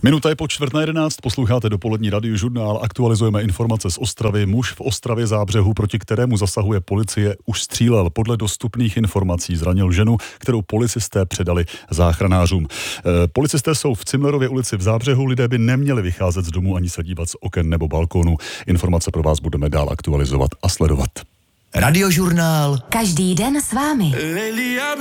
Minuta je po 10:45, posloucháte dopolední Radiožurnál, aktualizujeme informace z Ostravy. Muž v Ostravě Zábřehu, proti kterému zasahuje policie, už střílel. Podle dostupných informací zranil ženu, kterou policisté předali záchranářům. Policisté jsou v Cimlerově ulici v Zábřehu, lidé by neměli vycházet z domu ani se dívat z oken nebo balkónu. Informace pro vás budeme dál aktualizovat a sledovat. Radiožurnál. Každý den s vámi.